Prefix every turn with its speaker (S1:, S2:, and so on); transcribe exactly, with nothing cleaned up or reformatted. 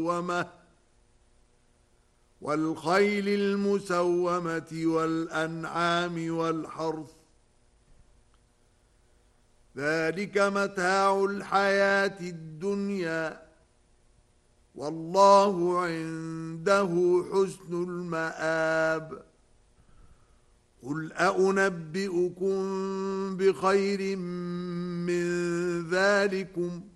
S1: والخيل المسومة والأنعام والحرث ذلك متاع الحياة الدنيا والله عنده حسن المآب قل أنبئكم بخير من ذلكم